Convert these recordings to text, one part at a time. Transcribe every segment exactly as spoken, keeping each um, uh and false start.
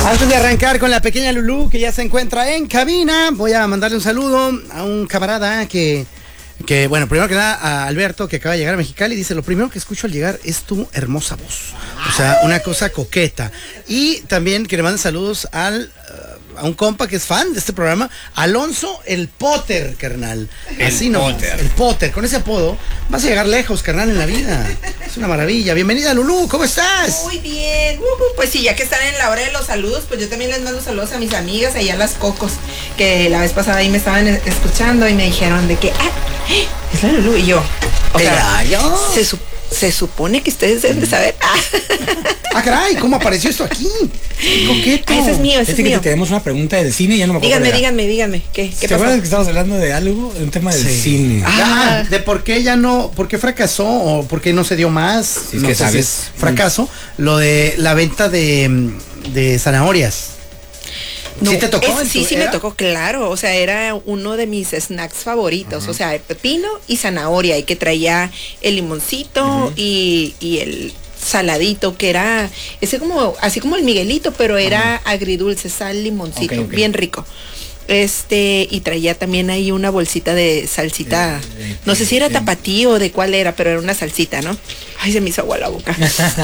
Antes de arrancar con la pequeña Lulú, que ya se encuentra en cabina, voy a mandarle un saludo a un camarada que, que bueno, primero que nada a Alberto, que acaba de llegar a Mexicali, dice, lo primero que escucho al llegar es tu hermosa voz. O sea, una cosa coqueta. Y también que le manden saludos al... Uh, a un compa que es fan de este programa, Alonso el Potter, carnal. El Así no, Potter. el Potter, con ese apodo vas a llegar lejos, carnal, en la vida. Es una maravilla. Bienvenida, Lulú, ¿cómo estás? Muy bien. Uh, uh, pues sí, ya que están en la hora de los saludos, pues yo también les mando saludos a mis amigas allá a las Cocos, que la vez pasada ahí me estaban escuchando y me dijeron de que, ah, es la Lulú. Y yo, o sea, se, su se supone que ustedes deben de saber. Ah, caray, ¿cómo apareció esto aquí? Qué coqueto. Ah, ese es mío, ese es que mío. tenemos una pregunta del cine, ya no me acuerdo. Díganme, díganme, díganme. ¿Qué, qué ¿Te pasó? acuerdas que estábamos hablando de algo? De un tema del Sí. cine. Ah, de por qué ya no, por qué fracasó o por qué no se dio más. Sí, es no que sé sabes. si es fracaso, lo de la venta de, de zanahorias. No, ¿Sí te tocó? ese en sí, tu sí me era? tocó, claro. O sea, era uno de mis snacks favoritos. Uh-huh. O sea, pepino y zanahoria, y que traía el limoncito uh-huh. y, y el saladito, que era ese como, así como el Miguelito, pero era uh-huh. agridulce, sal, limoncito, okay, okay. bien rico. Este, y traía también ahí una bolsita de salsita, eh, eh, no sé si era eh, tapatío o de cuál era, pero era una salsita, ¿no? Ay, se me hizo agua la boca.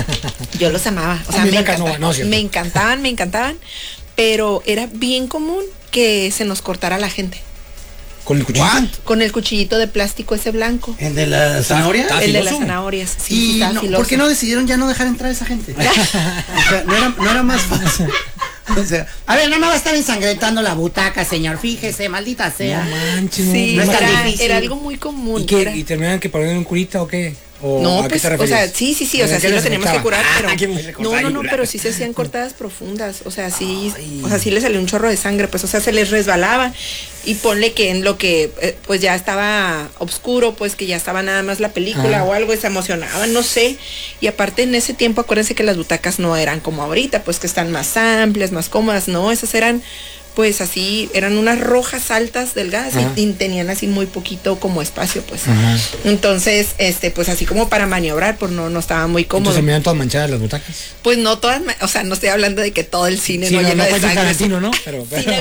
Yo los amaba, o sea, me, encanta, no, me encantaban, me encantaban, pero era bien común que se nos cortara la gente. ¿Con el cuchillito? What? Con el cuchillito de plástico ese blanco. ¿El de la zanahoria? El de las zanahorias, sí. Y no, ¿por qué no decidieron ya no dejar entrar a esa gente? O sea, no era, no era más fácil. O sea, a ver, no me va a estar ensangrentando la butaca, señor. Fíjese, maldita sea. No manches, no. Sí, no es tan era, difícil. era algo muy común. ¿Y qué? Era... ¿Y terminaban que poner un curita o qué? ¿O no, a qué pues, te refieres? o sea, sí, sí, sí, o sea, sí lo teníamos que curar, pero... Ah, no, no, no, pero sí se hacían cortadas profundas, o sea, sí, Ay. o sea, sí le salió un chorro de sangre, pues, o sea, se les resbalaba, y ponle que en lo que, eh, pues, ya estaba oscuro, pues, que ya estaba nada más la película ah. o algo, y se emocionaban, no sé, y aparte en ese tiempo, acuérdense que las butacas no eran como ahorita, pues, que están más amplias, más cómodas, no, esas eran... pues así, eran unas rojas altas, delgadas, Ajá. y tenían así muy poquito como espacio, pues. Ajá. Entonces, este, pues así como para maniobrar, pues no, no estaba muy cómodo. Entonces, ¿se miran todas manchadas las butacas? Pues no todas, o sea, no estoy hablando de que todo el cine sí, no, no lleno no, de sangre. Tarantino, ¿no? Pero, pero. Cine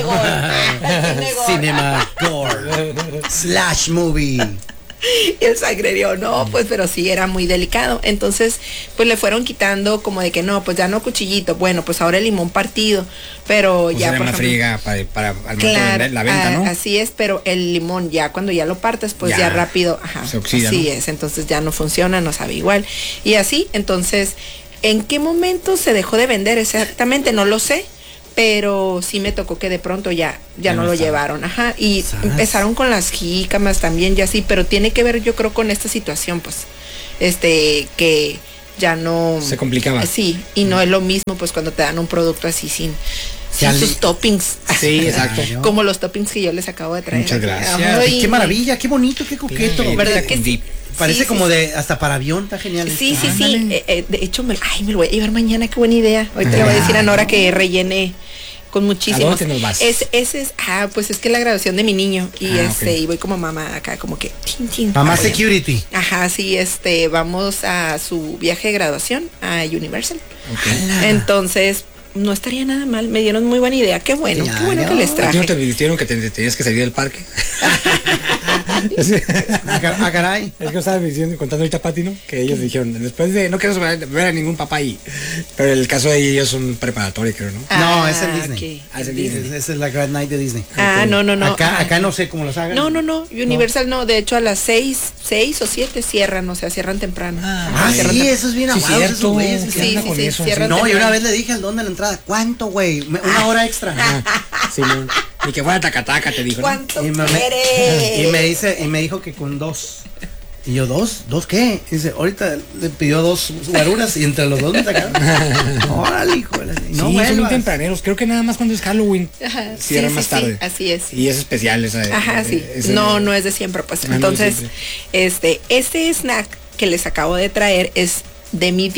gore. Cinema gore. Slash movie. Y el sangrerío, no, pues, pero sí era muy delicado. Entonces, pues le fueron quitando como de que no, pues ya no cuchillito. Bueno, pues ahora el limón partido, pero pues ya. Era por una ejemplo, friega para, para al claro, de la venta, ¿no? A, así es, pero el limón ya cuando ya lo partes, pues ya, ya rápido, ajá. Se oxida, así ¿no? es, entonces ya no funciona, no sabe igual. Y así, entonces, ¿en qué momento se dejó de vender exactamente? No lo sé. Pero sí me tocó que de pronto ya, ya, ya no, no lo llevaron, ajá, y ¿sabes? Empezaron con las jícamas también, ya sí, pero tiene que ver yo creo con esta situación, pues, este, que ya no... Se complicaba. Sí, y no es lo mismo, pues, cuando te dan un producto así sin, sin sus toppings. Sí, exacto. Como los toppings que yo les acabo de traer. Muchas gracias. Ay, qué maravilla, qué bonito, qué coqueto. Bien, ¿verdad que sí? Parece sí, como sí, de hasta para avión, está genial. Sí, sí, sí. Eh, eh, de hecho, me, ay, me lo voy a llevar mañana, qué buena idea. Ahorita ah. le voy a decir a Nora que rellene con muchísimos. ¿A dónde nos vas? Es, ese es, ah, pues es que es la graduación de mi niño. Y ah, este, okay. y voy como mamá acá, como que chin, chin, mamá security. Ajá, sí, este, vamos a su viaje de graduación a Universal. Okay. Entonces, no estaría nada mal, me dieron muy buena idea, qué bueno, ya, qué bueno no. que les traje. ¿No te advirtieron que te, te tenías que salir del parque? Ah, caray. Es que yo estaba diciendo, contando ahorita a Pati, ¿no? Que ellos dijeron, después de, no quiero ver a ningún papá ahí, pero el caso de ellos es un preparatorio, creo, ¿no? Ah, no, es el Disney. Okay. Ah, es el Disney. Esa es la Grand Night de Disney. Ah, okay. no, no, no. Acá, ah, acá no sé cómo los hagan. No, no, no, Universal no, no. De hecho a las seis, seis o siete cierran, o sea, cierran temprano. Ah, ah sí, tem eso es bien sí, aguado, esos güeyes. Sí, sí, sí, sí, cierran no, temprano. y una vez le dije al don de la entrada, ¿cuánto, güey? Una hora extra. Ah, sí, no. Y que fuera tacataca, te dijo. ¿Cuánto ¿no? quieres? Y me dice, y me dijo que con dos. Y yo, ¿dos? ¿Dos qué? Y dice, ahorita le pidió dos guaruras y entre los dos me sacaron. Órale, hijo. No, sí, son muy tempraneros. Creo que nada más cuando es Halloween. Ajá, cierran sí, más sí, tarde. Sí, así es. Y es especial esa. Ajá, sí. Ese, no, no es de siempre, pues. Ah, Entonces, no siempre. este, este snack que les acabo de traer es de mi dip.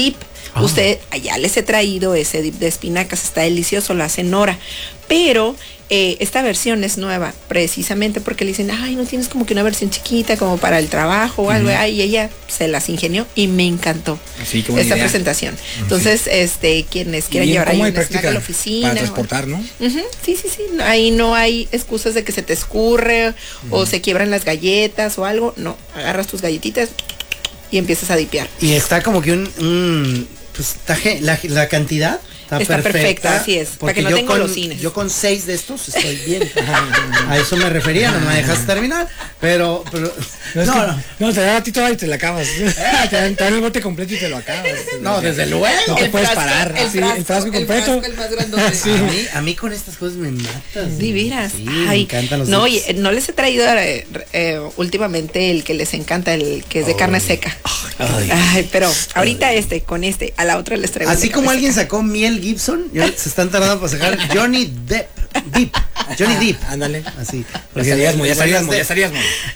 Oh. Usted, ya les he traído ese dip de espinacas, está delicioso, lo hace Nora. Pero eh, esta versión es nueva, precisamente porque le dicen, ay, no tienes como que una versión chiquita como para el trabajo o algo. Uh-huh. Ay, y ella se las ingenió y me encantó Así, esta idea. presentación. Uh-huh. Entonces, este, quienes quieran llevar ahí un snack a la oficina. Para transportar, ¿no? Uh-huh. Sí, sí, sí. Ahí no hay excusas de que se te escurre uh-huh. o se quiebran las galletas o algo. No, agarras tus galletitas y empiezas a dipear. Y está como que un, un pues, taje, la, la cantidad está, está perfecta, perfecta, así es, para que no tenga golosines. Yo con seis de estos estoy bien. A eso me refería, no me dejas terminar, pero, pero no, no, no, no, te da a ti toda y te la acabas. Te dan, te dan el bote completo y te lo acabas. No, desde luego. No te puedes frasco, parar. El, sí, frasco, el frasco completo. El frasco, el más grandote. Sí. A, mí, a mí con estas cosas me matas. Divinas. Sí, Ay, me encantan los no, y, no les he traído eh, eh, últimamente el que les encanta, el que es de oh. carne seca. Ay, Ay, pero ahorita Ay. este, con este, a la otra les traigo. Así como alguien seca. sacó Miel Gibson, yo, se están tardando para sacar Johnny Depp. Deep. Johnny Depp. Ándale. Así. Ya estarías, ya estarías, ya estarías,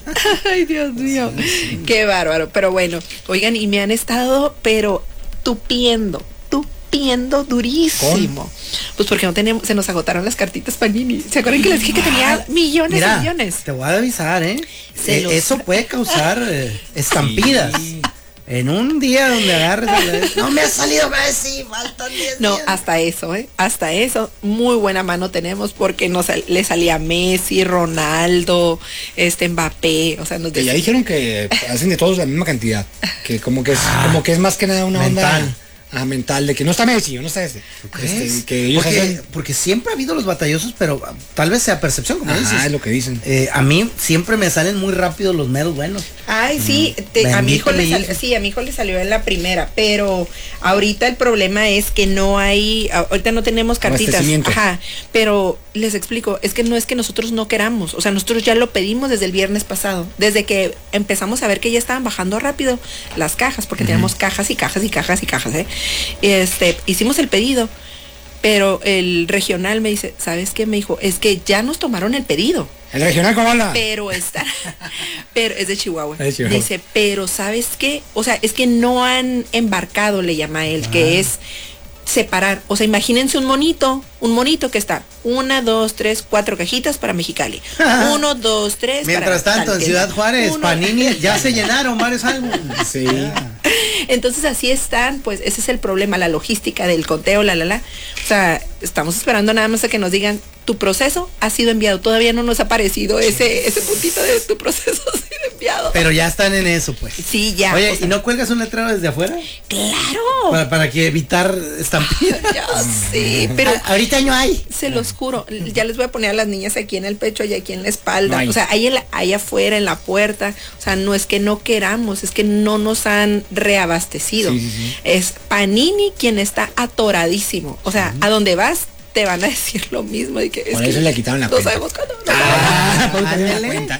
Ay, Dios mío. Sí. Qué bárbaro. Pero bueno, oigan, y me han estado, pero tupiendo, tupiendo durísimo. ¿Con? Pues porque no tenemos, se nos agotaron las cartitas Panini. ¿Se acuerdan que les dije que tenía millones Mira, y millones? Te voy a avisar, ¿eh? eh eso puede causar eh, estampidas. Sí. En un día donde agarres la... No me ha salido Messi, faltan diez No, días. hasta eso, ¿eh? Hasta eso, muy buena mano tenemos porque nos le salía Messi, Ronaldo, este Mbappé, o sea, nos que ya dijeron que hacen de todos la misma cantidad, que como que es, ah, como que es más que nada una mental. onda ah, mental de que no está Messi o no está ese. Este, que ellos porque, hacen... porque siempre ha habido los batallosos, pero tal vez sea percepción, como Ajá, dices. es lo que dicen. Eh, a mí siempre me salen muy rápido los meros buenos. Ay, sí, te, a mi hijo le salió, sí, a mi hijo le salió en la primera, pero ahorita el problema es que no hay, ahorita no tenemos cartitas. Ajá, pero les explico, es que no es que nosotros no queramos, o sea, nosotros ya lo pedimos desde el viernes pasado, desde que empezamos a ver que ya estaban bajando rápido las cajas, porque uh-huh. tenemos cajas y cajas y cajas y cajas, ¿eh? Este, hicimos el pedido, pero el regional me dice, ¿sabes qué? Me dijo, es que ya nos tomaron el pedido. ¿El regional cómo anda? Pero está, pero es de Chihuahua. Es Chihuahua. Dice, pero ¿sabes qué? O sea, es que no han embarcado, le llama él, ah. que es separar. O sea, imagínense un monito, un monito que está una, dos, tres, cuatro cajitas para Mexicali. Uno, dos, tres. Mientras para tanto, en Ciudad Juárez, uno, Panini, ya se llenaron varios álbumes. Sí. Entonces así están, pues ese es el problema, la logística del conteo, la, la, la. O sea, estamos esperando nada más a que nos digan, tu proceso ha sido enviado. Todavía no nos ha aparecido ese, ese puntito de tu proceso ha sido enviado. Pero ya están en eso, pues. Sí, ya. Oye, o sea, ¿y no cuelgas un letrero desde afuera? ¡Claro! Para, para que evitar estampidas. Ya sí, pero a, ahorita no hay. Se los juro, ya les voy a poner a las niñas aquí en el pecho y aquí en la espalda. No o sea, ahí, en la, ahí afuera, en la puerta. O sea, no es que no queramos, es que no nos han reabastecido. Sí, sí, sí. Es Panini quien está atoradísimo. O sea, uh-huh. a donde vas, te van a decir lo mismo. De que es Por que eso le quitaron la no cuenta. Sabemos cuándo, no ah, sabemos la cuenta.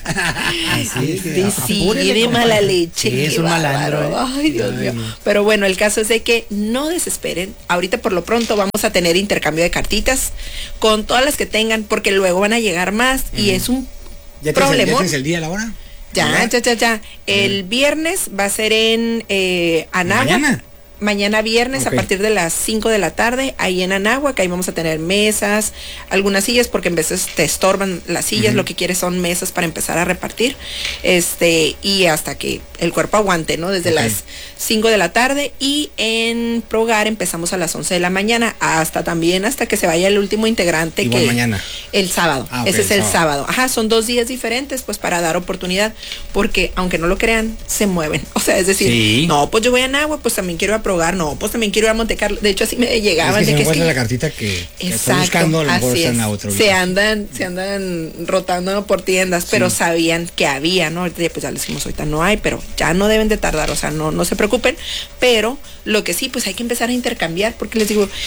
Sí, sí, sí de mala leche. Sí, es un malandro. ¿Eh? Ay, Dios Ay, mío. No. Pero bueno, el caso es de que no desesperen. Ahorita por lo pronto vamos a tener intercambio de cartitas con todas las que tengan, porque luego van a llegar más mm. y es un ¿Ya problema. ¿Ya tienes el día, la hora? Ya, ya, ya, ya. El mm. viernes va a ser en eh, Anáhuac. ¿Mañana? Mañana viernes okay. a partir de las cinco de la tarde, ahí en Anáhuac, ahí vamos a tener mesas, algunas sillas, porque en veces te estorban las sillas, uh-huh. lo que quieres son mesas para empezar a repartir, este, y hasta que el cuerpo aguante, ¿no? Desde okay. las cinco de la tarde, y en Progar empezamos a las once de la mañana, hasta también hasta que se vaya el último integrante. Igual que mañana. El sábado, ah, okay, ese es el sábado. sábado. Ajá, son dos días diferentes, pues para dar oportunidad, porque aunque no lo crean, se mueven. O sea, es decir, sí. no, pues yo voy a Anáhuac, pues también quiero a Progar, no, pues también quiero ir a Monte Carlo. De hecho, así me llegaban. Es que de se que me es que... la cartita que, que Exacto, estoy buscando, a lo mejor están a otro. Se andan, se andan rotando por tiendas, sí. pero sabían que había, ¿no? Ahorita pues ya les decimos, ahorita no hay, pero ya no deben de tardar, o sea, no, no se preocupen. Pero lo que sí, pues hay que empezar a intercambiar, porque les digo,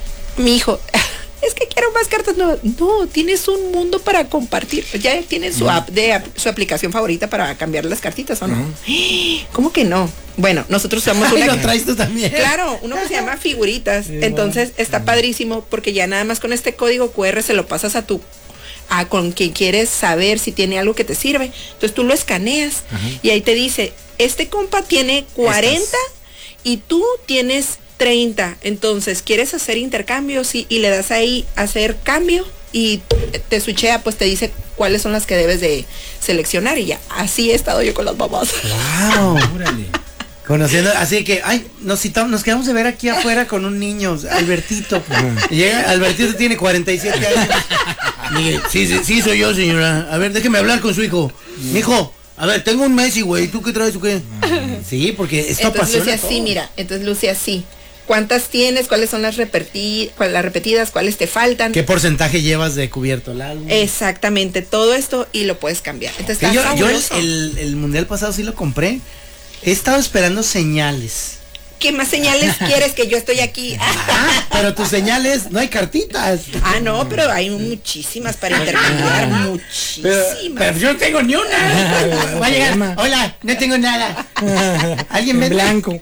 mi hijo, es que quiero más cartas nuevas. No, tienes un mundo para compartir. Ya tienen su uh-huh. app de su aplicación favorita para cambiar las cartitas, ¿o no? Uh-huh. ¿Cómo que no? Bueno, nosotros usamos una. ¿Lo traes tú también? Claro, uno que se llama Figuritas. Sí, Entonces bueno. está padrísimo porque ya nada más con este código cu erre se lo pasas a tu a con quien quieres saber si tiene algo que te sirve. Entonces tú lo escaneas uh-huh. y ahí te dice, este compa tiene cuarenta Estas. y tú tienes treinta. Entonces, ¿quieres hacer intercambios? Sí, y le das ahí hacer cambio y te switchea, pues te dice cuáles son las que debes de seleccionar y ya. Así he estado yo con las mamás. Wow. Conociendo, así que, ay, nos citamos, nos quedamos de ver aquí afuera con un niño, Albertito. Y llega, Albertito tiene cuarenta y siete años. Miguel, sí, sí, sí, soy yo, señora. A ver, déjeme hablar con su hijo. Mijo, a ver, tengo un Messi, güey. ¿Tú qué traes o qué? Sí, porque esto entonces apasiona Lucy así, todo. mira, entonces Lucy así. ¿Cuántas tienes? ¿Cuáles son las, repeti las repetidas? ¿Cuáles te faltan? ¿Qué porcentaje llevas de cubierto el álbum? Exactamente, todo esto y lo puedes cambiar. Entonces, Que está yo, yo el, fabuloso. el, el mundial pasado sí lo compré. He estado esperando señales. ¿Qué más señales quieres que yo estoy aquí? Ah, pero tus señales, no hay cartitas. Ah, no, pero hay muchísimas para intercambiar, Pero, muchísimas. pero yo no tengo ni una. Va a llegar, hola, no tengo nada. ¿Alguien En vende? blanco.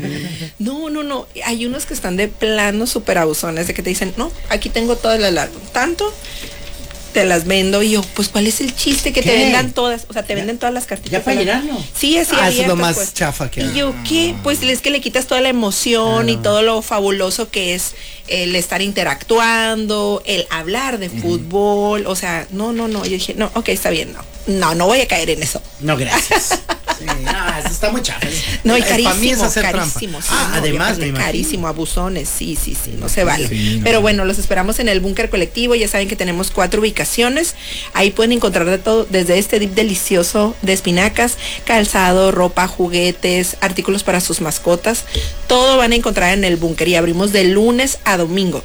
No, no, no. Hay unos que están de plano súper abusones, de que te dicen, no, aquí tengo todas las largas. Tanto, te las vendo. Y yo, pues, ¿cuál es el chiste? Que ¿Qué? te vendan todas. O sea, te venden todas las cartitas. ¿Ya para llenarlo? Sí, así Ah, eso es lo abiertas, más pues. chafa que hay. Y yo, ¿qué? Pues es que le quitas toda la emoción Ah. y todo lo fabuloso que es el estar interactuando, el hablar de fútbol. O sea, no, no, no. Yo dije, no, ok, está bien, no. No, no voy a caer en eso. No, gracias. Sí, no, eso está muy chafa. No, y Eh, para mí es carísimo, hacer trampa. carísimo. Sí, Ah, no, además, obviamente, me imagino. carísimo, abusones, sí, sí, sí, no se vale. Sí, no. Pero bueno, los esperamos en el Búnker Colectivo, ya saben que tenemos cuatro ubicaciones, ahí pueden encontrar de todo, desde este dip delicioso de espinacas, calzado, ropa, juguetes, artículos para sus mascotas, todo van a encontrar en el Búnker y abrimos de lunes a domingo.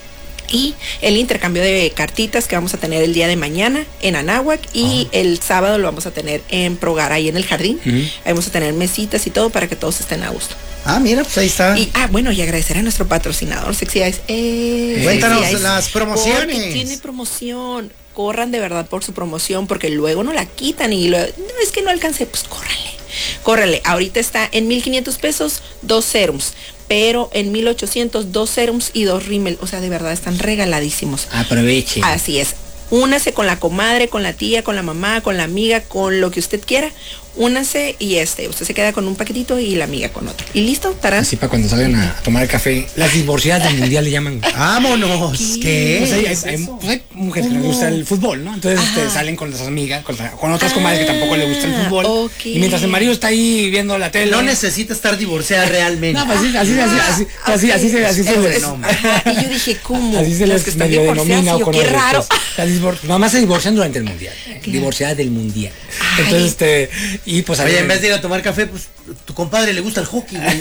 Y el intercambio de cartitas que vamos a tener el día de mañana en Anáhuac y Ah. el sábado lo vamos a tener en Progar, ahí en el jardín. Ujú. Ahí vamos a tener mesitas y todo para que todos estén a gusto. Ah, mira, pues ahí está. Y, ah, bueno, y agradecer a nuestro patrocinador, Sexy Eyes. Eh, Cuéntanos Sexy Eyes, las promociones. porque tiene promoción. Corran de verdad por su promoción, porque luego no la quitan y lo, no, es que no alcancé, pues córrale. Córrele, ahorita está en mil quinientos pesos, dos serums, pero en mil ochocientos, dos serums y dos rímel. O sea, de verdad están regaladísimos. Aproveche. Así es. Únase con la comadre, con la tía, con la mamá, con la amiga, con lo que usted quiera. Únase y este, usted se queda con un paquetito y la amiga con otro. ¿Y listo? ¿Tarán? Así para cuando salgan a tomar el café. Las divorciadas del mundial le llaman. Vámonos. ¿Qué? Pues hay, hay- es hay- eso? pues hay mujeres que les gusta el fútbol, ¿no? Entonces este, salen con las amigas, con, con otras comadres que tampoco les gusta el Ah, fútbol. ok. Y mientras el marido está ahí viendo la tele. No necesita estar divorciada realmente. No, pues así, así, así, así, así, así se, así se Es les, bueno. Ajá, y yo dije, ¿cómo? así se Las les que están medio divorciadas, denomina y o yo, conoce. qué raro. Pues, las divor- mamás se divorcian durante el mundial. Divorciadas del mundial. Ay. Entonces, este, y pues Oye, ahí- en vez de ir a tomar café, pues tu compadre le gusta el hockey, güey.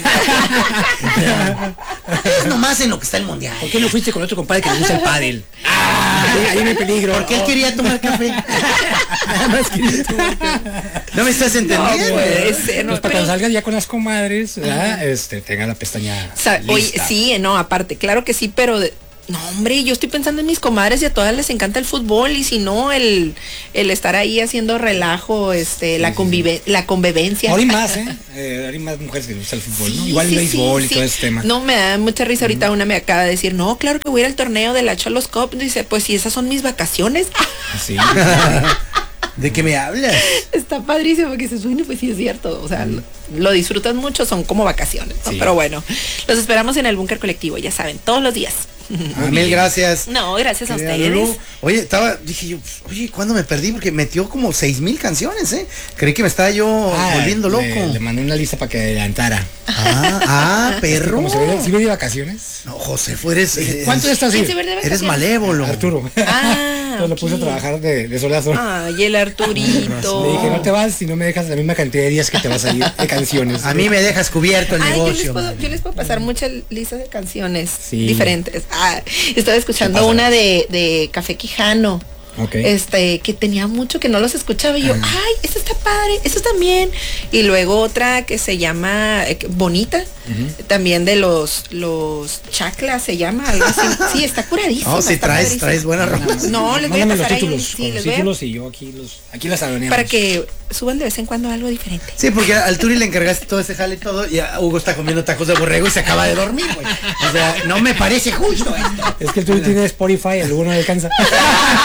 Es nomás en lo que está el mundial. ¿por qué no fuiste con otro compadre que le gusta el pádel? Ah, ahí no hay peligro. Porque él quería tomar café. Nada más quería tomar café. No me estás entendiendo. puede ser, no, Pues para pero- cuando salgas ya con las comadres, ¿verdad? Este, tenga la pestaña. O sea, oye, lista. sí, no, aparte, claro que sí, pero de- no, hombre, yo estoy pensando en mis comadres y a todas les encanta el fútbol y si no, el, el estar ahí haciendo relajo, este, la, convive la convivencia. Ahora hay más, ¿eh? eh ahora hay más mujeres que les gusta el fútbol, ¿no? Sí, Igual el sí, béisbol sí, y sí. todo ese tema. No, me da mucha risa. Ahorita una me acaba de decir, no, claro que voy a ir al torneo de la Cholos Cup. Dice, pues si esas son mis vacaciones. Así. ¿De qué me hablas? Está padrísimo porque se suene, pues sí es cierto. O sea, lo, lo disfrutan mucho, son como vacaciones, ¿no? Sí. Pero bueno, los esperamos en el Búnker Colectivo, ya saben, todos los días. Ah, mil gracias. No, gracias a Querida ustedes. Lulú. Oye, estaba, dije yo, pues, oye, ¿cuándo me perdí? Porque metió como seis mil canciones, ¿eh? Creí que me estaba yo Ah, volviendo loco. Le, le mandé una lista para que adelantara. Ah, ah, perro. ¿Cómo se ve? ¿Sí voy de vacaciones? No, José, fueres. eh, ¿Cuánto estás ¿Quién así? se ve de Eres vacaciones? malévolo. Arturo. Ah, Entonces lo puse a ok. trabajar de, de sol a sol. Ay, el Arturito. Le dije, no te vas si no me dejas la misma cantidad de días que te vas a ir de canciones. A mí me dejas cubierto el Ay, yo les, negocio. puedo, man. yo les puedo pasar muchas listas de canciones Sí. diferentes. Ah, estaba escuchando Sí, pasa. una de, de Café Quijano. Ok. Este, que tenía mucho que no los escuchaba y yo, ay, eso está padre, eso también. Y luego otra que se llama eh, Bonita, también de los los chaclas se llama, algo así. Sí, está curadísimo. No, si está traes, padrísimo. traes buenas ropas. No, les voy a Mándame pasar los ahí. títulos, Sí, con les los voy a- títulos y yo aquí los, aquí las saloneamos. para que suban de vez en cuando algo diferente. Sí, porque al Turi le encargaste todo ese jale y todo, y a Hugo está comiendo tacos de borrego y se acaba de dormir, güey. O sea, no me parece justo esto. Es que el tuyo tiene Spotify, el uno no le alcanza.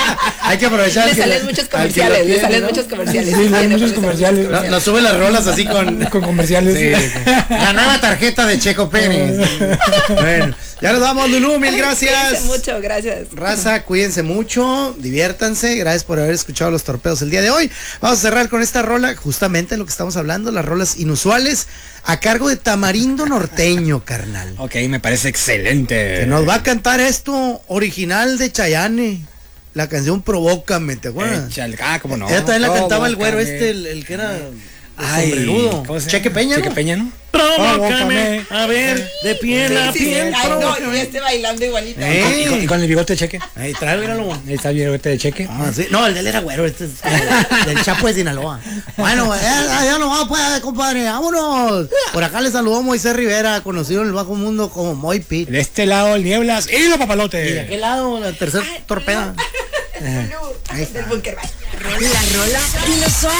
Hay que aprovechar. Le que salen lo- muchos al que comerciales, lo le tiene, salen ¿no? muchos comerciales. Sí, le salen Tiene muchos por eso comerciales. No- Nos sube las rolas así con. Con comerciales. Sí, la nueva tarjeta de Checo Pérez. Bueno, ya nos vamos, Lulú, mil gracias. Cuídense mucho, gracias. Raza, cuídense mucho, diviértanse, gracias por haber escuchado los torpedos el día de hoy. Vamos a cerrar con esta rola, justamente lo que estamos hablando, las rolas inusuales, a cargo de Tamarindo Norteño, carnal. Ok, me parece excelente. Que nos va a cantar esto, original de Chayanne, la canción Provócame, ¿te acuerdas? Échale, ah, cómo no. Ella también la cantaba el güero Provócame. este, el, el que era... Ay, sombrerudo. ¿cómo se llama? Cheque Peña, Cheque ¿no? Peña, ¿no? Provócame, a ver, de piel a Sí, sí, piel, ay, no, y provócame. este bailando igualito. Eh. ¿Y con, y con el bigote de Cheque? Ahí trae, míralo. Ahí está el bigote de Cheque. Ah, sí. No, el de él era güero, este es como del Chapo de Sinaloa. Bueno, ya, ya no va, pues, compadre, vámonos. Por acá le saludó Moisés Rivera, conocido en el bajo mundo como Moy Pit. De este lado, el Nieblas y los ¿Y de papalotes. qué lado? La tercera torpeda. Ahí está. Del búnker, bye. La rola inusual.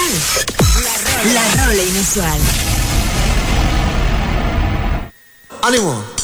La rola, la rola inusual. ¡Ánimo!